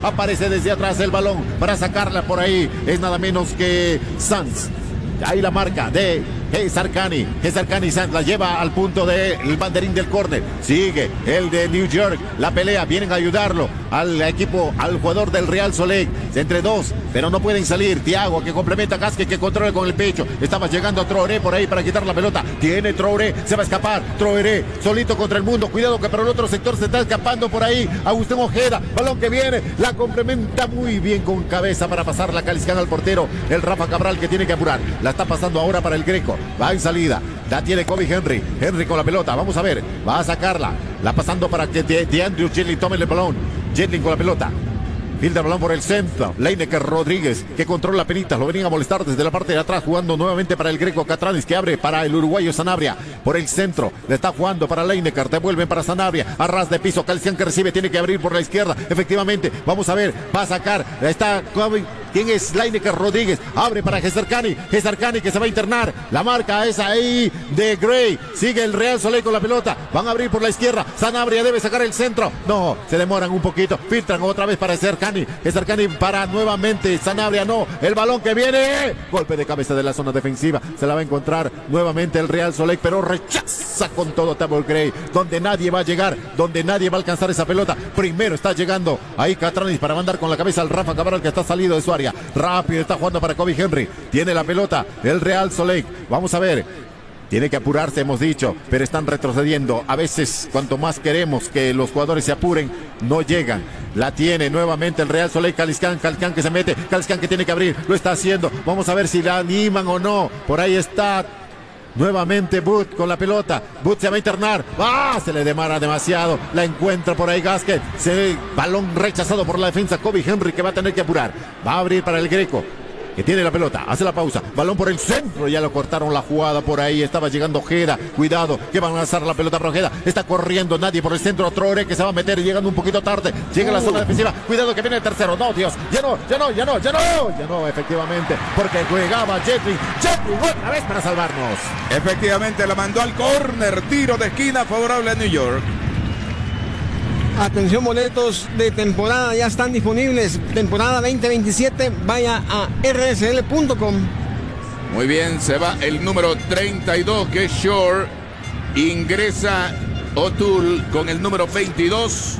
Aparece desde atrás el balón para sacarla por ahí. Es nada menos que Sanz. Ahí la marca de Gesarkani. Gesarkani Sanz la lleva al punto del banderín del córner. Sigue el de New York. La pelea. Vienen a ayudarlo al equipo, al jugador del Real Soleil. Entre dos, pero no pueden salir. Thiago que complementa a Gasquet, que controla con el pecho. Estaba llegando Traoré por ahí para quitar la pelota. Tiene Traoré. Se va a escapar. Traoré solito contra el mundo. Cuidado que por el otro sector se está escapando por ahí Agustín Ojeda. Balón que viene. La complementa muy bien con cabeza para pasar la Caliscán al portero. El Rafa Cabral que tiene que apurar. La está pasando ahora para el Greco. Va en salida. La tiene Kobe Henry. Henry con la pelota. Vamos a ver. Va a sacarla. La pasando para que de Andrew Jetlin tome el balón. Jetlin con la pelota. Filtra el balón por el centro. Lineker Rodríguez que controla la penita. Lo venían a molestar desde la parte de atrás. Jugando nuevamente para el Greco Catranis que abre para el uruguayo Sanabria. Por el centro. Le está jugando para Lineker. Devuelven para Sanabria. A ras de piso. Caliscán que recibe. Tiene que abrir por la izquierda. Efectivamente. Vamos a ver. Va a sacar. Está Kobe. ¿Quién es? Lineker Rodríguez. Abre para Gesarkani. Gesarkani que se va a internar. La marca es ahí de Gray. Sigue el Real Soleil con la pelota. Van a abrir por la izquierda. Sanabria debe sacar el centro. No, se demoran un poquito. Filtran otra vez para Gesarkani. Gesarkani para nuevamente. Sanabria no. El balón que viene. Golpe de cabeza de la zona defensiva. Se la va a encontrar nuevamente el Real Soleil, pero rechaza con todo Tabor Gray. Donde nadie va a llegar. Donde nadie va a alcanzar esa pelota. Primero está llegando ahí Catranis para mandar con la cabeza al Rafa Cabral que está salido de su área. Rápido está jugando para Kobe Henry. Tiene la pelota el Real Soleil. Vamos a ver. Tiene que apurarse, hemos dicho, pero están retrocediendo. A veces, cuanto más queremos que los jugadores se apuren, no llegan. La tiene nuevamente el Real Soleil. Caliscán que se mete. Caliscán que tiene que abrir. Lo está haciendo. Vamos a ver si la animan o no. Por ahí está nuevamente But con la pelota. But se va a internar. Se le demora demasiado. La encuentra por ahí Gasquet. Balón rechazado por la defensa. Kobe Henry que va a tener que apurar. Va a abrir para el Greco, que tiene la pelota, hace la pausa, balón por el centro, ya lo cortaron la jugada por ahí, estaba llegando Ojeda, cuidado, que van a lanzar la pelota para Ojeda, está corriendo nadie por el centro, Traoré que se va a meter, llegando un poquito tarde, llega a la zona defensiva, cuidado que viene el tercero, no Dios, ya no, efectivamente, porque jugaba Jetlin otra vez para salvarnos. Efectivamente la mandó al córner, tiro de esquina favorable a New York. Atención, boletos de temporada ya están disponibles. Temporada 2027, vaya a rsl.com. Muy bien, se va el número 32 que es Shore. Ingresa O'Toole con el número 22.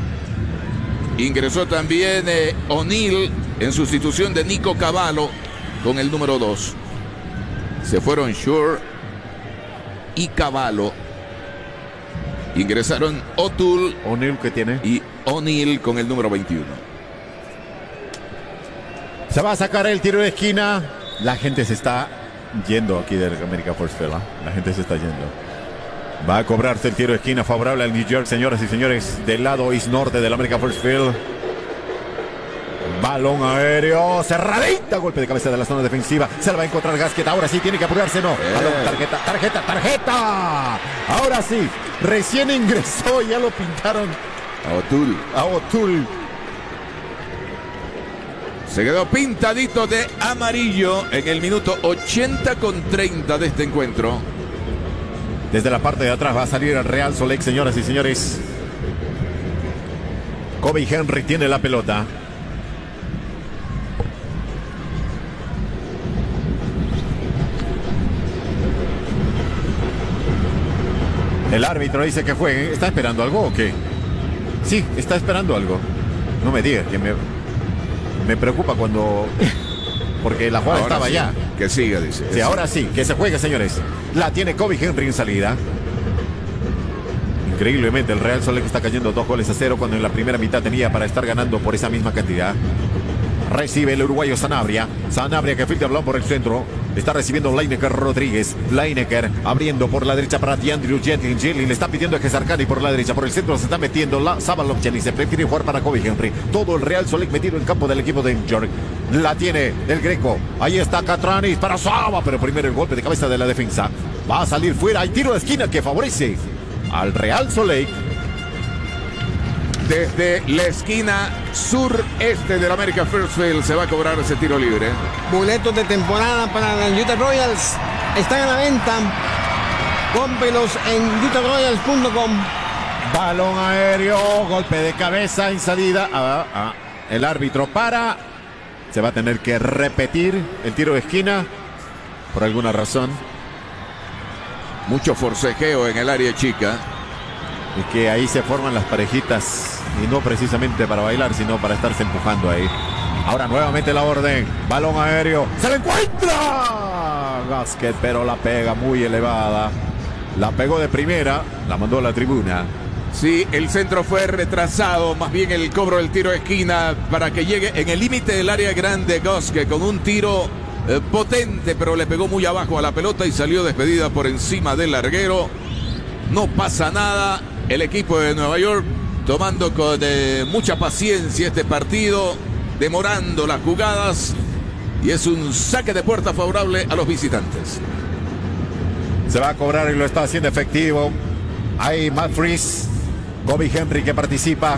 Ingresó también O'Neill en sustitución de Nico Cavallo con el número 2. Se fueron Shore y Cavallo. Ingresaron O'Toole, O'Neill que tiene, y O'Neill con el número 21. Se va a sacar el tiro de esquina. La gente se está yendo aquí del America First Field. La gente se está yendo. Va a cobrarse el tiro de esquina favorable al New York, señoras y señores, del lado east norte del America First Field. Balón aéreo, cerradita, golpe de cabeza de la zona defensiva. Se la va a encontrar Gasquet. Ahora sí tiene que apurarse, no. Balón, tarjeta. Ahora sí, recién ingresó, ya lo pintaron a O'Toole. Se quedó pintadito de amarillo en el minuto 80:30 de este encuentro. Desde la parte de atrás va a salir el Real Soleil, señoras y señores. Kobe Henry tiene la pelota. El árbitro dice que juegue. ¿Está esperando algo o qué? Sí, está esperando algo. No me diga que me preocupa cuando... Porque la jugada ahora estaba sí, ya. Que siga, dice. Sí, ahora sí, que se juegue, señores. La tiene Kobe Henry en salida. Increíblemente, el Real Soleil está cayendo 2-0 cuando en la primera mitad tenía para estar ganando por esa misma cantidad. Recibe el uruguayo Sanabria. Sanabria que filtra el balón por el centro. Está recibiendo Lineker Rodríguez. Lineker abriendo por la derecha para Andrew Jetlin. Jetlin le está pidiendo a Gesarkani por la derecha. Por el centro se está metiendo Sabalov Jetlin. Se prefiere jugar para Kobe Henry. Todo el Real Soleil metido en campo del equipo de New York. La tiene el Greco. Ahí está Catranis para Saba. Pero primero el golpe de cabeza de la defensa. Va a salir fuera. Hay tiro de esquina que favorece al Real Soleil. Desde la esquina sureste del America First Field se va a cobrar ese tiro libre. Boletos de temporada para los Utah Royals están a la venta. Cómprelos en utahroyals.com. Balón aéreo, golpe de cabeza en salida. El árbitro para. Se va a tener que repetir el tiro de esquina por alguna razón. Mucho forcejeo en el área chica. Y que ahí se forman las parejitas. Y no precisamente para bailar, sino para estarse empujando ahí. Ahora nuevamente la orden. Balón aéreo. ¡Se le encuentra! Gasquet, pero la pega muy elevada. La pegó de primera. La mandó a la tribuna. Sí, el centro fue retrasado. Más bien el cobro del tiro de esquina para que llegue en el límite del área grande Gasquet con un tiro potente, pero le pegó muy abajo a la pelota y salió despedida por encima del larguero. No pasa nada. El equipo de Nueva York tomando con mucha paciencia este partido, demorando las jugadas, y es un saque de puerta favorable a los visitantes. Se va a cobrar y lo está haciendo efectivo. Hay Matt Freese, Bobby Henry que participa.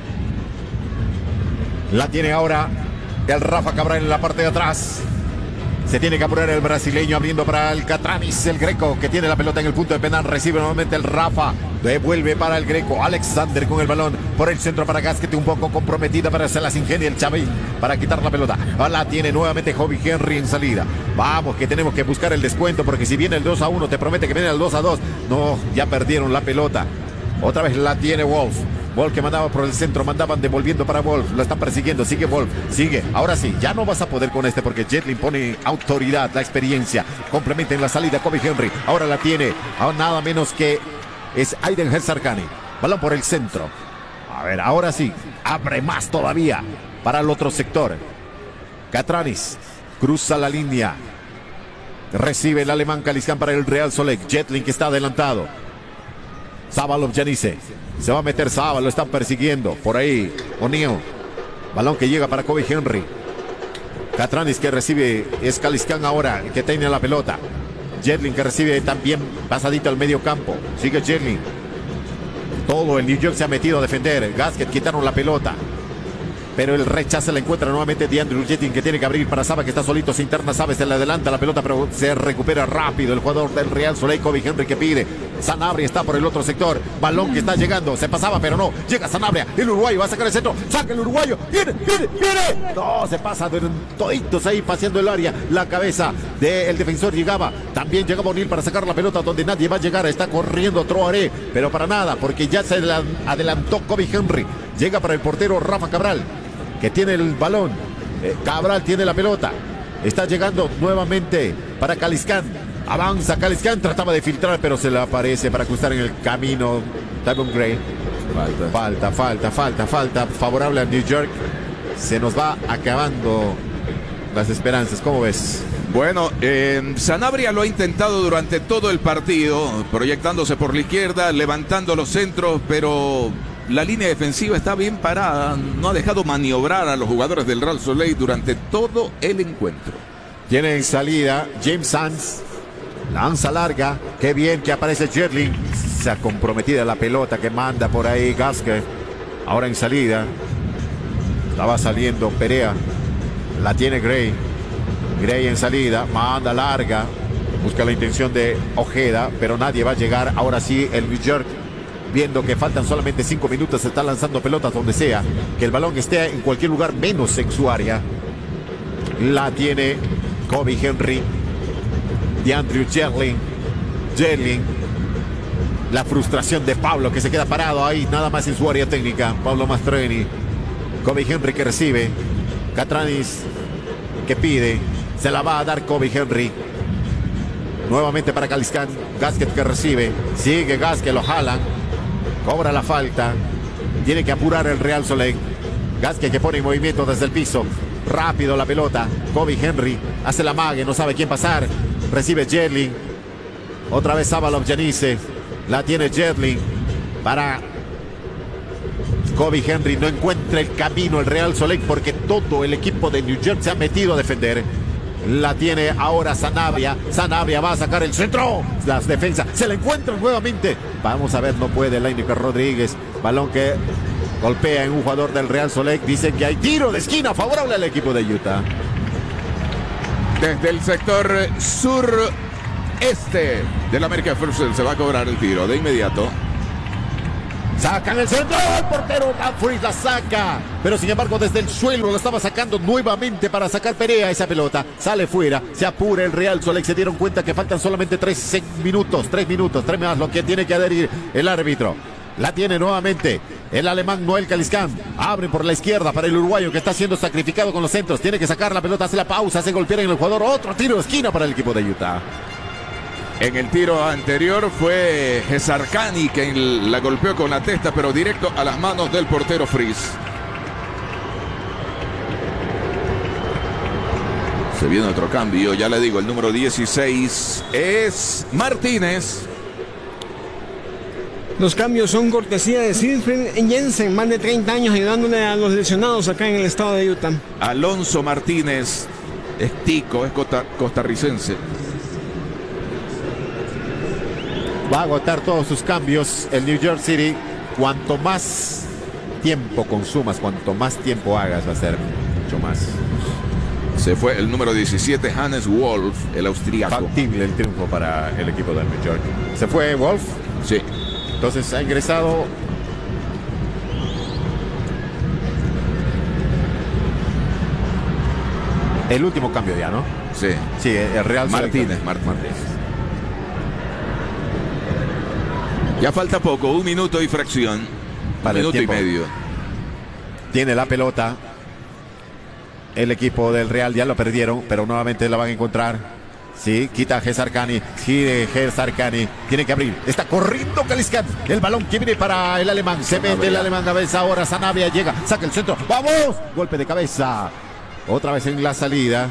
La tiene ahora el Rafa Cabral en la parte de atrás. Se tiene que apurar el brasileño abriendo para el Catranis, el Greco que tiene la pelota en el punto de penal. Recibe nuevamente el Rafa. Devuelve para el Greco. Alexander con el balón por el centro para Gasquet, un poco comprometida, pero se las ingenia el Chavín para quitar la pelota. La tiene nuevamente Bobby Henry en salida. Vamos, que tenemos que buscar el descuento, porque si viene el 2-1, te promete que viene el 2-2. No, ya perdieron la pelota. Otra vez la tiene Wolf. Wolf que mandaba por el centro, mandaban devolviendo para Wolf. Lo están persiguiendo, sigue Wolf, sigue. Ahora sí, ya no vas a poder con este porque Jetlin pone autoridad, la experiencia. Complementa en la salida Bobby Henry. Ahora la tiene, nada menos que es Aiden Hezarkani. Balón por el centro. A ver, ahora sí, abre más todavía para el otro sector. Catranis cruza la línea. Recibe el alemán Caliscán para el Real Solec. Jetlin que está adelantado. Zabalov Janice. Se va a meter Saba, lo están persiguiendo. Por ahí, O'Neal. Balón que llega para Bobby Henry. Catranis que recibe, es Caliscán ahora, el que tiene la pelota. Jetlin que recibe también pasadito al medio campo. Sigue Jetlin. Todo el New York se ha metido a defender. Gasquet quitaron la pelota. Pero el rechazo la encuentra nuevamente DeAndre Jetlin, que tiene que abrir para Saba, que está solito, se interna Saba, se le adelanta la pelota, pero se recupera rápido el jugador del Real Soleil. Bobby Henry que pide. Sanabria está por el otro sector. Balón que está llegando. Se pasaba, pero no. Llega Sanabria. El uruguayo va a sacar el centro. Saca el uruguayo. ¡Viene! No, se pasa de toditos ahí paseando el área. La cabeza del defensor llegaba. También llegaba O'Neal para sacar la pelota donde nadie va a llegar. Está corriendo Troaré, pero para nada, porque ya se adelantó Bobby Henry. Llega para el portero Rafa Cabral, que tiene el balón. Cabral tiene la pelota. Está llegando nuevamente para Caliscán. Avanza Caliscán, trataba de filtrar, pero se le aparece para cruzar en el camino Tyvon Gray. Falta. Favorable a New York. Se nos va acabando las esperanzas. ¿Cómo ves? Bueno, Sanabria lo ha intentado durante todo el partido, proyectándose por la izquierda, levantando los centros, pero la línea defensiva está bien parada. No ha dejado maniobrar a los jugadores del Real Soleil durante todo el encuentro. Tiene en salida James Sands. Lanza larga. Qué bien que aparece Jetlin. Se ha comprometido la pelota que manda por ahí Gasquet. Ahora en salida. Estaba saliendo Perea. La tiene Gray. Gray en salida. Manda larga. Busca la intención de Ojeda, pero nadie va a llegar. Ahora sí el New York, viendo que faltan solamente 5 minutos, se está lanzando pelotas donde sea. Que el balón esté en cualquier lugar menos en su área. La tiene Bobby Henry. DeAndre Jetlin. La frustración de Pablo, que se queda parado ahí nada más en su área técnica. Pablo Mastroeni. Bobby Henry que recibe. Catranis que pide. Se la va a dar Bobby Henry. Nuevamente para Caliscán. Gasquet que recibe. Sigue Gasquet, lo jalan. Cobra la falta. Tiene que apurar el Real Soleil. Gasquet que pone en movimiento desde el piso. Rápido la pelota. Bobby Henry hace la mague, no sabe quién pasar. Recibe Jetlin. Otra vez Zabalov Janice. La tiene Jetlin para Bobby Henry. No encuentra el camino el Real Soleil porque todo el equipo de New York se ha metido a defender. La tiene ahora Sanabria. Sanabria va a sacar el centro. Las defensas se la encuentran nuevamente. Vamos a ver, no puede Lainecke Rodríguez. Balón que golpea en un jugador del Real Soleil. Dicen que hay tiro de esquina favorable al equipo de Utah. Desde el sector sureste del American First se va a cobrar el tiro de inmediato. Sacan el centro, el portero Dumfries la saca, pero sin embargo desde el suelo lo estaba sacando nuevamente para sacar Perea esa pelota, sale fuera, se apura el Real Soleil, se dieron cuenta que faltan solamente 3 minutos, 3 más lo que tiene que adherir el árbitro. La tiene nuevamente el alemán Noel Caliscán. Abre por la izquierda para el uruguayo que está siendo sacrificado con los centros. Tiene que sacar la pelota, hace la pausa, hace golpear en el jugador. Otro tiro de esquina para el equipo de Utah. En el tiro anterior fue Gesarcani quien la golpeó con la testa, pero directo a las manos del portero Fries. Se viene otro cambio, ya le digo, el número 16 es Martínez. Los cambios son cortesía de Siegfried Jensen, más de 30 años ayudándole a los lesionados acá en el estado de Utah. Alonso Martínez es tico, es costarricense. Va a agotar todos sus cambios el New York City. Cuanto más tiempo consumas, cuanto más tiempo hagas, va a ser mucho más. Se fue el número 17, Hannes Wolf, el austríaco. Factible el triunfo para el equipo de New York. ¿Se fue Wolf? Sí. Entonces ha ingresado el último cambio ya, ¿no? Sí. Sí, el Real Martínez. Ya falta poco, 1 minuto y fracción. Para 1 minuto y medio. Tiene la pelota. El equipo del Real ya lo perdieron, pero nuevamente la van a encontrar. Sí, quita a Gesarcani. Gire Gesarcani. Tiene que abrir. Está corriendo Caliscán. El balón que viene para el alemán. Se mete el alemán cabeza. Ahora Sanabria llega. Saca el centro. ¡Vamos! Golpe de cabeza. Otra vez en la salida.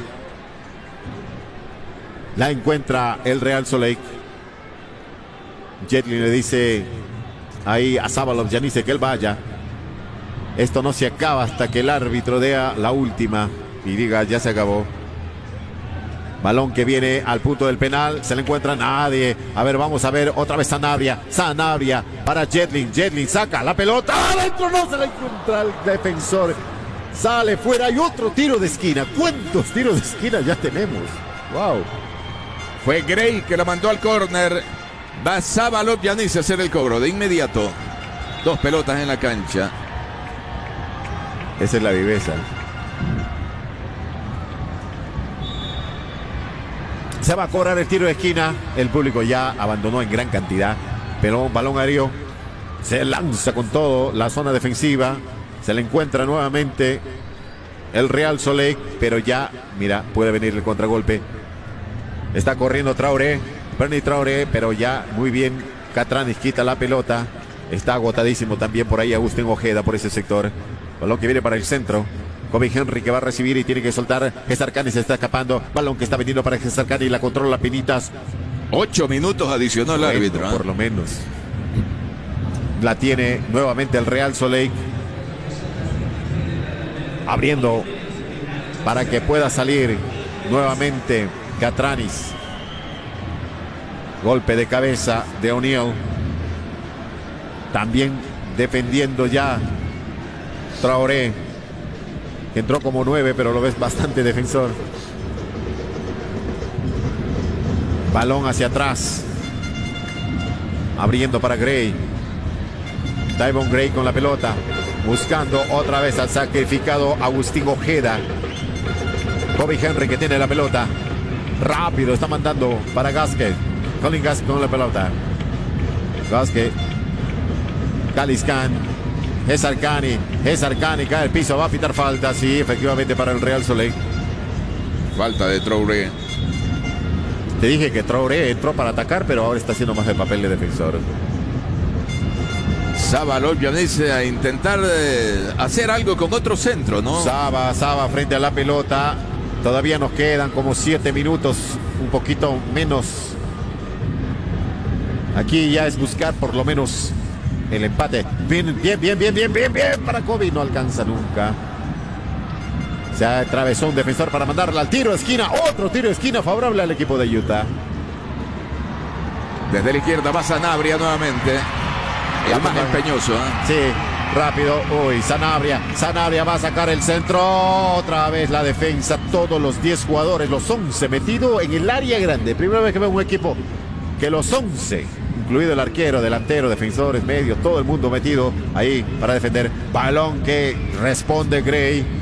La encuentra el Real Soleil. Jetlin le dice ahí a Zabalov, ya dice que él vaya. Esto no se acaba hasta que el árbitro dé la última y diga ya se acabó. Balón que viene al punto del penal, se le encuentra nadie. A ver, vamos a ver otra vez Sanabria para Jetlin. Jetlin saca la pelota, adentro no se le encuentra el defensor. Sale fuera, hay otro tiro de esquina. ¿Cuántos tiros de esquina ya tenemos? Wow. Fue Gray que la mandó al córner. Va Zabalov Yanis a hacer el cobro de inmediato. 2 pelotas en la cancha. Esa es la viveza. Se va a cobrar el tiro de esquina. El público ya abandonó en gran cantidad. Pero balón aéreo. Se lanza con todo la zona defensiva. Se le encuentra nuevamente el Real Soleil. Pero ya, mira, puede venir el contragolpe. Está corriendo Traoré. Bernie Traoré, pero ya muy bien. Catranis quita la pelota. Está agotadísimo también por ahí Agustín Ojeda por ese sector. Balón que viene para el centro. Kobe Henry que va a recibir y tiene que soltar. Gesarcani se está escapando. Balón que está viniendo para Gesarcani y la controla Pinitas. 8 minutos adicionó el árbitro. Por lo menos. La tiene nuevamente el Real Soleil. Abriendo para que pueda salir nuevamente Catranis. Golpe de cabeza de O'Neal. También defendiendo ya Traoré, que entró como 9, pero lo ves bastante defensor. Balón hacia atrás. Abriendo para Gray. Tyvon Gray con la pelota. Buscando otra vez al sacrificado Agustín Ojeda. Kobe Henry que tiene la pelota. Rápido está mandando para Gasquet. Colin Gasquet con la pelota. Gasquet. Caliscán. Gesarcani cae al piso, va a pitar falta. Sí, efectivamente para el Real Soleil. Falta de Traoré. Te dije que Traoré entró para atacar, pero ahora está haciendo más el papel de defensor. Zabalov dice a intentar hacer algo con otro centro, ¿no? Saba frente a la pelota. Todavía nos quedan como 7 minutos, un poquito menos. Aquí ya es buscar por lo menos el empate. Bien para Kobe. No alcanza nunca. Se atravesó un defensor para mandarla al tiro de esquina. Otro tiro de esquina favorable al equipo de Utah. Desde la izquierda va Sanabria nuevamente. El más empeñoso, ¿eh? Sí, rápido. Uy, Sanabria va a sacar el centro. Otra vez la defensa. Todos los 10 jugadores, los 11 metidos en el área grande. Primera vez que veo un equipo que los 11, incluido el arquero, delantero, defensores, medios, todo el mundo metido ahí para defender. Balón que responde Gray.